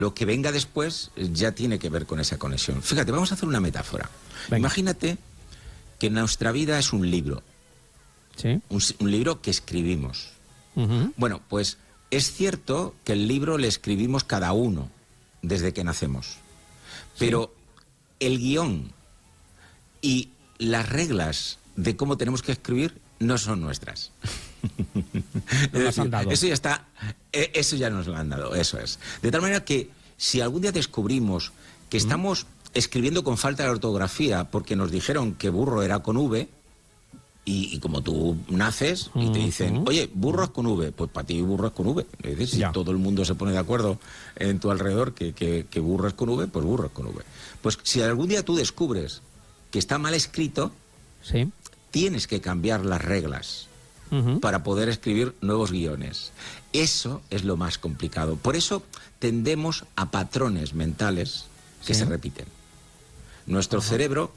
lo que venga después ya tiene que ver con esa conexión. Fíjate, vamos a hacer una metáfora. Venga. Imagínate que nuestra vida es un libro. Sí. Un libro que escribimos. Ujú. Bueno, pues es cierto que el libro le escribimos cada uno desde que nacemos. Pero el guión y las reglas de cómo tenemos que escribir no son nuestras. Nos las han dado. Eso ya está, eso ya nos lo han dado, eso es. De tal manera que si algún día descubrimos que estamos escribiendo con falta de ortografía porque nos dijeron que burro era con V, y como tú naces y te dicen, oye, burro es con V, pues para ti burro es con V. Es decir, si Ya. todo el mundo se pone de acuerdo en tu alrededor que burro es con V, pues burro es con V. Pues si algún día tú descubres que está mal escrito, Sí. tienes que cambiar las reglas Ujú. para poder escribir nuevos guiones. Eso es lo más complicado. Por eso tendemos a patrones mentales que Sí. se repiten. Nuestro cerebro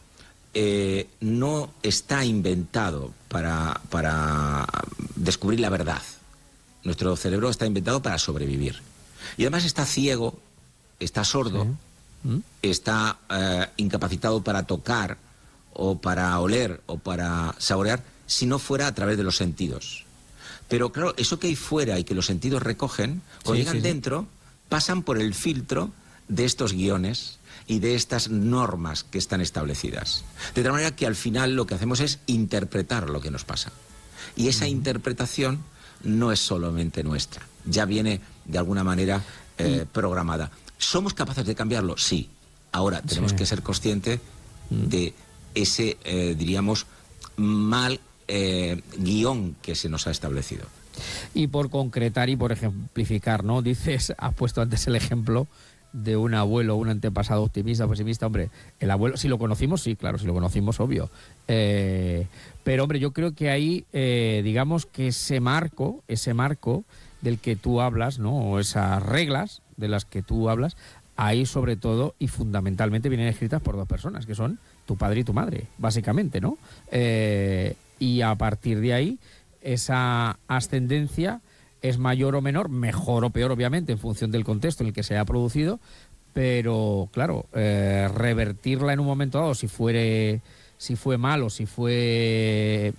no está inventado para descubrir la verdad. Nuestro cerebro está inventado para sobrevivir. Y además está ciego, está sordo, está incapacitado para tocar o para oler o para saborear si no fuera a través de los sentidos. Pero claro, eso que hay fuera y que los sentidos recogen, cuando llegan dentro, pasan por el filtro de estos guiones y de estas normas que están establecidas. De tal manera que al final lo que hacemos es interpretar lo que nos pasa. Y esa interpretación no es solamente nuestra, ya viene de alguna manera programada. ¿Somos capaces de cambiarlo? Sí. Ahora tenemos que ser conscientes de ese, diríamos, mal guión que se nos ha establecido. Y por concretar y por ejemplificar, ¿no? Dices, has puesto antes el ejemplo de un abuelo, un antepasado optimista, pesimista. Hombre, el abuelo, si lo conocimos, sí, claro, si lo conocimos, obvio. Pero, hombre, yo creo que ahí, digamos que ese marco del que tú hablas, ¿no? O esas reglas de las que tú hablas, ahí sobre todo y fundamentalmente vienen escritas por dos personas, que son tu padre y tu madre, básicamente, ¿no? Y a partir de ahí, esa ascendencia es mayor o menor, mejor o peor, obviamente, en función del contexto en el que se ha producido, pero, claro, revertirla en un momento dado, si fue mal o si fue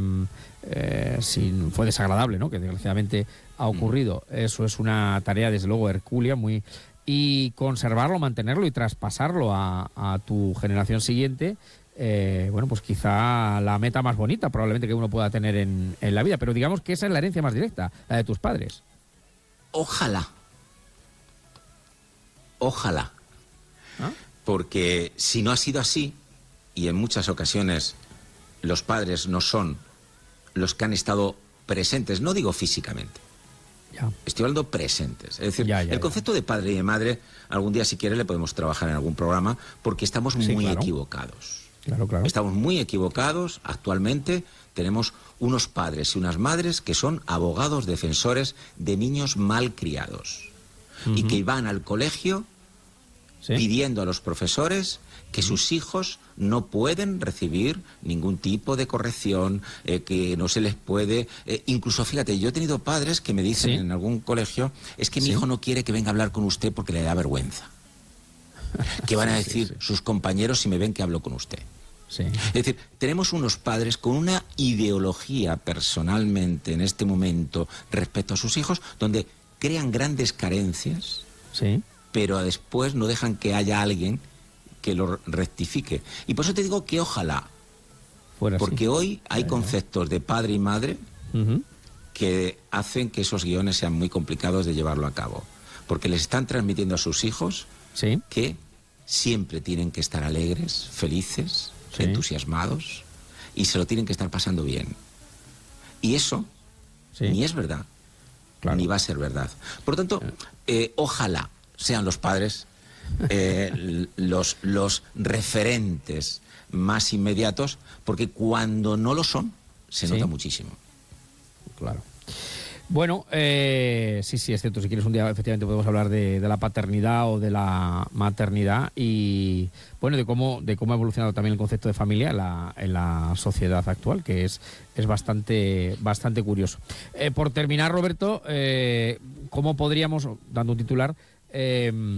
desagradable, ¿no? Que desgraciadamente ha ocurrido. Eso es una tarea, desde luego, hercúlea, muy... Y conservarlo, mantenerlo y traspasarlo a tu generación siguiente, bueno, pues quizá la meta más bonita probablemente que uno pueda tener en la vida, pero digamos que esa es la herencia más directa, la de tus padres. Ojalá. Ojalá. ¿Ah? Porque si no ha sido así, y en muchas ocasiones los padres no son los que han estado presentes, no digo físicamente, Ya. estoy hablando presentes. Es decir, Ya, el concepto de padre y de madre, algún día si quieres le podemos trabajar en algún programa, porque estamos muy equivocados. Claro. Estamos muy equivocados actualmente. Tenemos unos padres y unas madres que son abogados defensores de niños mal criados y que van al colegio pidiendo a los profesores que sus hijos no pueden recibir ningún tipo de corrección, que no se les puede... incluso, fíjate, yo he tenido padres que me dicen en algún colegio, es que mi hijo no quiere que venga a hablar con usted porque le da vergüenza. ¿Qué van a decir sus compañeros si me ven que hablo con usted? Sí. Es decir, tenemos unos padres con una ideología personalmente en este momento respecto a sus hijos, donde crean grandes carencias, pero después no dejan que haya alguien que lo rectifique. Y por eso te digo que ojalá, porque hoy hay conceptos de padre y madre que hacen que esos guiones sean muy complicados de llevarlo a cabo, porque les están transmitiendo a sus hijos que siempre tienen que estar alegres, felices, entusiasmados, y se lo tienen que estar pasando bien. Y eso ni es verdad, ni va a ser verdad. Por lo tanto, ojalá sean los padres los referentes más inmediatos, porque cuando no lo son, se nota muchísimo. Claro. Bueno, sí, es cierto. Si quieres un día efectivamente podemos hablar de la paternidad o de la maternidad y, bueno, de cómo ha evolucionado también el concepto de familia en la sociedad actual, que es bastante curioso. Por terminar, Roberto, ¿cómo podríamos, dando un titular,